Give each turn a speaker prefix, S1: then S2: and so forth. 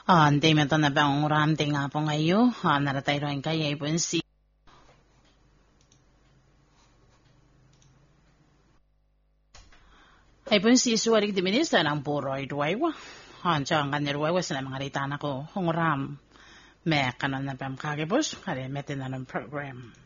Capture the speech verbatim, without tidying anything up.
S1: Ah, hindi mo ito na bang uramte nga po ngayon. Ah, naratay rin kaya ibon si ibon si suwarig di minista ng puro idwaywa. Han siya ang kanirwaywa sa mga ritana ko. Hunguram. Me kanon na pam kagibos. Kare metin na ng program.